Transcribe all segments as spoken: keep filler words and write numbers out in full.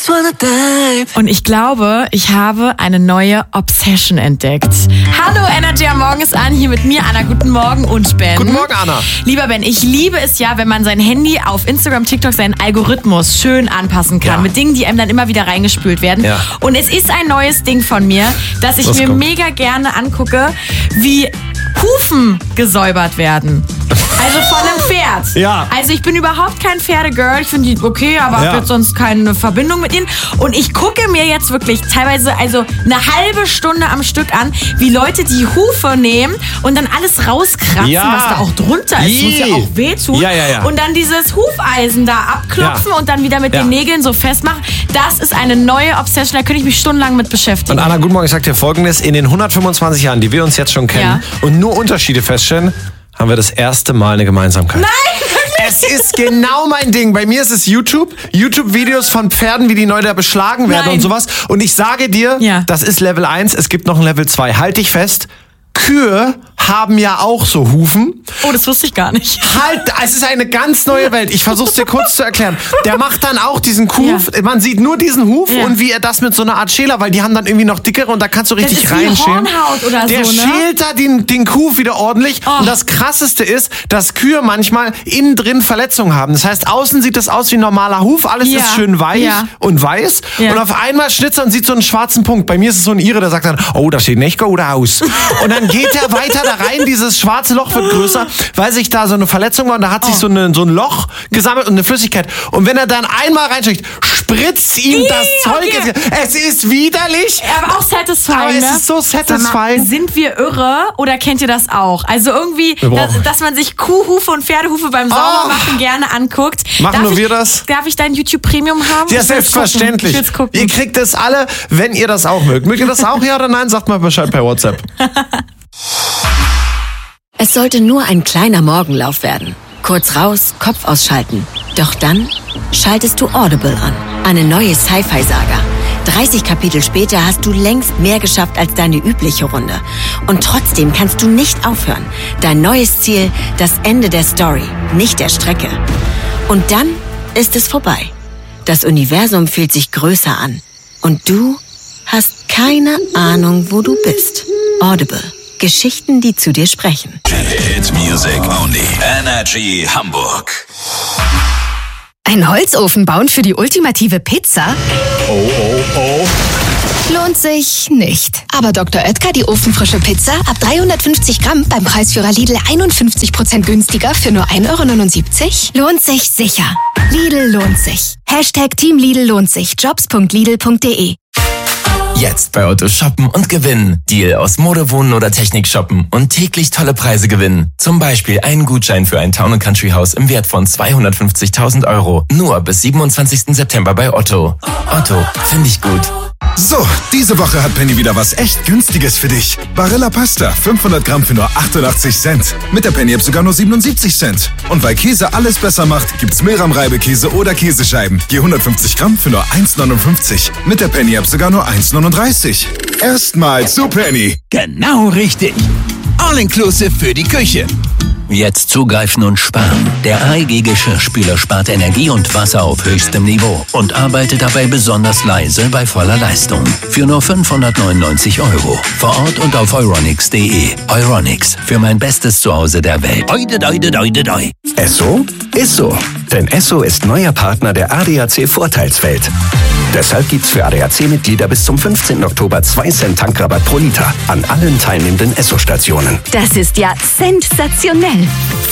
Und ich glaube, ich habe eine neue Obsession entdeckt. Hallo, Energy am Morgen ist an, hier mit mir, Anna. Guten Morgen und Ben. Guten Morgen, Anna. Lieber Ben, ich liebe es ja, wenn man sein Handy auf Instagram, TikTok, seinen Algorithmus schön anpassen kann. Ja. Mit Dingen, die einem dann immer wieder reingespült werden. Ja. Und es ist ein neues Ding von mir, dass ich Was mir kommt? mega gerne angucke, wie Hufen gesäubert werden. Also von einem Pferd. Ja. Also ich bin überhaupt kein Pferdegirl. Ich finde die okay, aber ja. habe jetzt sonst keine Verbindung mit ihnen. Und ich gucke mir jetzt wirklich teilweise also eine halbe Stunde am Stück an, wie Leute die Hufe nehmen und dann alles rauskratzen, ja. was da auch drunter ist. Das muss ja auch wehtun. Ja, ja, ja. Und dann dieses Hufeisen da abklopfen ja. und dann wieder mit ja. den Nägeln so festmachen. Das ist eine neue Obsession, da könnte ich mich stundenlang mit beschäftigen. Und Anna, guten Morgen, ich sag dir Folgendes. In den hundertfünfundzwanzig Jahren, die wir uns jetzt schon kennen ja. und nur Unterschiede feststellen, haben wir das erste Mal eine Gemeinsamkeit. Nein, wirklich? Es ist genau mein Ding. Bei mir ist es YouTube. YouTube-Videos von Pferden, wie die neu da beschlagen werden Nein. und sowas. Und ich sage dir, ja. das ist Level eins. Es gibt noch ein Level zwei. Halt dich fest. Kühe haben ja auch so Hufen. Oh, das wusste ich gar nicht. Halt, es ist eine ganz neue Welt. Ich versuch's dir kurz zu erklären. Der macht dann auch diesen Huf. Ja. Man sieht nur diesen Huf ja. und wie er das mit so einer Art Schäler, weil die haben dann irgendwie noch dickere und da kannst du richtig das ist reinschälen. Wie Hornhaut oder Der so, ne? schält da den, den Huf wieder ordentlich. Oh. Und das Krasseste ist, dass Kühe manchmal innen drin Verletzungen haben. Das heißt, außen sieht das aus wie ein normaler Huf. Alles ja. ist schön weich ja. und weiß. Ja. Und auf einmal schnitzt er und sieht so einen schwarzen Punkt. Bei mir ist es so ein Ire, der sagt dann, oh, das sieht nicht gut aus. Und dann geht er weiter da rein, dieses schwarze Loch wird größer, weil sich da so eine Verletzung war und da hat sich oh. so, eine, so ein Loch gesammelt und eine Flüssigkeit. Und wenn er dann einmal reinsteckt, spritzt ihm das Zeug. Okay. Es ist widerlich. Aber auch satisfying, aber ne? es ist so satisfying. Mal, sind wir irre oder kennt ihr das auch? Also irgendwie, dass, dass man sich Kuhhufe und Pferdehufe beim Saubermachen oh. gerne anguckt. Machen darf nur ich, wir das? Darf ich dein YouTube Premium haben? Ja, selbstverständlich. Ihr kriegt es alle, wenn ihr das auch mögt. Mögt ihr das auch, ja oder nein? Sagt mal Bescheid per WhatsApp. Es sollte nur ein kleiner Morgenlauf werden. Kurz raus, Kopf ausschalten. Doch dann schaltest du Audible an. Eine neue Sci-Fi-Saga. dreißig Kapitel später hast du längst mehr geschafft als deine übliche Runde. Und trotzdem kannst du nicht aufhören. Dein neues Ziel, das Ende der Story, nicht der Strecke. Und dann ist es vorbei. Das Universum fühlt sich größer an. Und du hast keine Ahnung, wo du bist. Audible. Geschichten, die zu dir sprechen. Hit Music only. Energy Hamburg. Ein Holzofen bauen für die ultimative Pizza? Oh, oh, oh. Lohnt sich nicht. Aber Doktor Oetker, die ofenfrische Pizza, ab dreihundertfünfzig Gramm beim Preisführer Lidl einundfünfzig Prozent günstiger für nur ein Euro neunundsiebzig? Lohnt sich sicher. Lidl lohnt sich. Hashtag Team Lidl lohnt sich. jobs punkt lidl punkt de. Jetzt bei Otto shoppen und gewinnen. Deal aus Mode, Wohnen oder Technik shoppen und täglich tolle Preise gewinnen. Zum Beispiel einen Gutschein für ein Town and Country Haus im Wert von zweihundertfünfzigtausend Euro. Nur bis siebenundzwanzigsten September bei Otto. Otto, finde ich gut. So, diese Woche hat Penny wieder was echt Günstiges für dich. Barilla Pasta, fünfhundert Gramm für nur achtundachtzig Cent. Mit der Penny-App sogar nur siebenundsiebzig Cent. Und weil Käse alles besser macht, gibt's Milram-Reibekäse oder Käsescheiben. Je hundertfünfzig Gramm für nur eins neunundfünfzig. Mit der Penny-App sogar nur eins neununddreißig. Erstmal zu Penny. Genau richtig. All-inclusive für die Küche. Jetzt zugreifen und sparen. Der A E G-Geschirrspüler spart Energie und Wasser auf höchstem Niveau und arbeitet dabei besonders leise bei voller Leistung. Für nur fünfhundertneunundneunzig Euro. Vor Ort und auf euronics punkt de. Euronics, für mein bestes Zuhause der Welt. Oide, oide, oide, oide. Esso ist so. Denn Esso ist neuer Partner der A D A C-Vorteilswelt. Deshalb gibt's für A D A C-Mitglieder bis zum fünfzehnten Oktober zwei Cent Tankrabatt pro Liter an allen teilnehmenden Esso-Stationen. Das ist ja sensationell.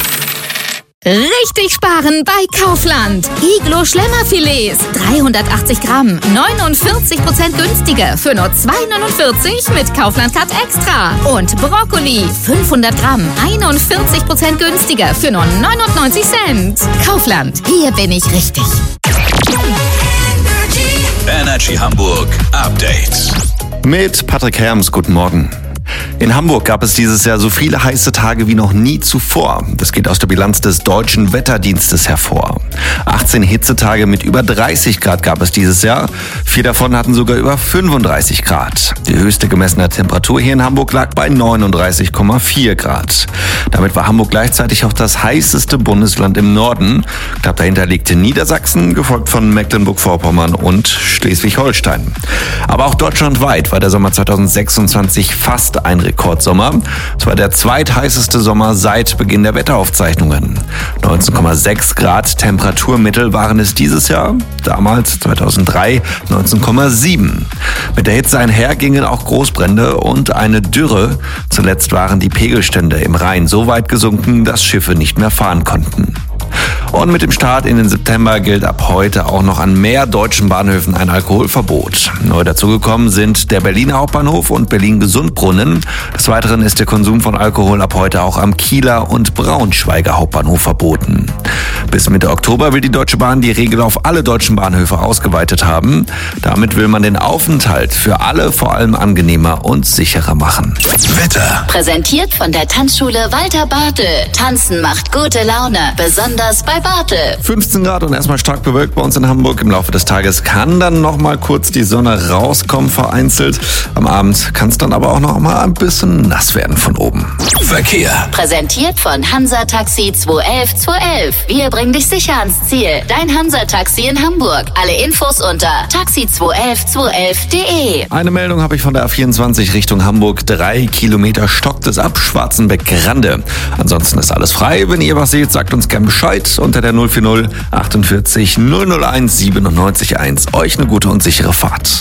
Richtig sparen bei Kaufland. Iglo Schlemmerfilets, dreihundertachtzig Gramm, neunundvierzig Prozent günstiger für nur zwei neunundvierzig mit Kaufland Cut Extra. Und Brokkoli, fünfhundert Gramm, einundvierzig Prozent günstiger für nur neunundneunzig Cent. Kaufland, hier bin ich richtig. Energy Hamburg Update. Mit Patrick Herms, guten Morgen. In Hamburg gab es dieses Jahr so viele heiße Tage wie noch nie zuvor. Das geht aus der Bilanz des Deutschen Wetterdienstes hervor. achtzehn Hitzetage mit über dreißig Grad gab es dieses Jahr. Vier davon hatten sogar über fünfunddreißig Grad. Die höchste gemessene Temperatur hier in Hamburg lag bei neununddreißig Komma vier Grad. Damit war Hamburg gleichzeitig auch das heißeste Bundesland im Norden. Knapp dahinter liegt Niedersachsen, gefolgt von Mecklenburg-Vorpommern und Schleswig-Holstein. Aber auch deutschlandweit war der Sommer zweitausendsechsundzwanzig fast ein Rekordsommer. Es war der zweitheißeste Sommer seit Beginn der Wetteraufzeichnungen. neunzehn Komma sechs Grad Temperaturmittel waren es dieses Jahr, damals zweitausenddrei neunzehn Komma sieben. Mit der Hitze einher gingen auch Großbrände und eine Dürre. Zuletzt waren die Pegelstände im Rhein so weit gesunken, dass Schiffe nicht mehr fahren konnten. Und mit dem Start in den September gilt ab heute auch noch an mehr deutschen Bahnhöfen ein Alkoholverbot. Neu dazugekommen sind der Berliner Hauptbahnhof und Berlin-Gesundbrunnen. Des Weiteren ist der Konsum von Alkohol ab heute auch am Kieler und Braunschweiger Hauptbahnhof verboten. Bis Mitte Oktober will die Deutsche Bahn die Regel auf alle deutschen Bahnhöfe ausgeweitet haben. Damit will man den Aufenthalt für alle vor allem angenehmer und sicherer machen. Wetter. Präsentiert von der Tanzschule Walter Bartel. Tanzen macht gute Laune, besonders bei Bartel. fünfzehn Grad und erstmal stark bewölkt bei uns in Hamburg. Im Laufe des Tages kann dann noch mal kurz die Sonne rauskommen, vereinzelt. Am Abend kann es dann aber auch noch mal ein bisschen nass werden von oben. Verkehr. Präsentiert von Hansa Taxi zwei elf zwei elf. Wir bringen dich sicher ans Ziel. Dein Hansa Taxi in Hamburg. Alle Infos unter taxi zwei elf zwei elf punkt de. Eine Meldung habe ich von der A vierundzwanzig Richtung Hamburg. Drei Kilometer stockt es ab Schwarzenbeck-Grande. Ansonsten ist alles frei. Wenn ihr was seht, sagt uns gern Bescheid unter der null vier null achtundvierzig null null eins siebenundneunzig eins. Euch eine gute und sichere Fahrt.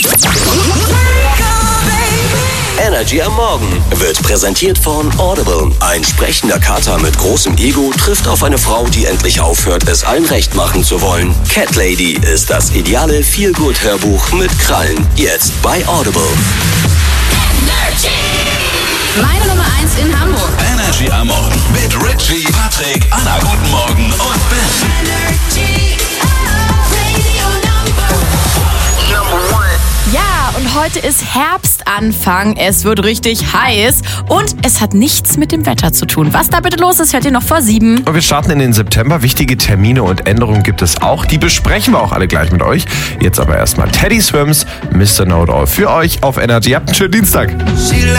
Energy am Morgen wird präsentiert von Audible. Ein sprechender Kater mit großem Ego trifft auf eine Frau, die endlich aufhört, es allen recht machen zu wollen. Cat Lady ist das ideale Feel-Good-Hörbuch mit Krallen. Jetzt bei Audible. Energy. Meine Nummer eins in Hamburg. Energy am Morgen mit Richie, Patrick, Anna, guten Morgen und Ben. Energy, Radio Number One. Ja, und heute ist Herbstanfang. Es wird richtig heiß und es hat nichts mit dem Wetter zu tun. Was da bitte los ist, hört ihr noch vor sieben. Und wir starten in den September. Wichtige Termine und Änderungen gibt es auch. Die besprechen wir auch alle gleich mit euch. Jetzt aber erstmal Teddy Swims, Mister Know-It-All für euch auf Energy. Habt einen schönen Dienstag.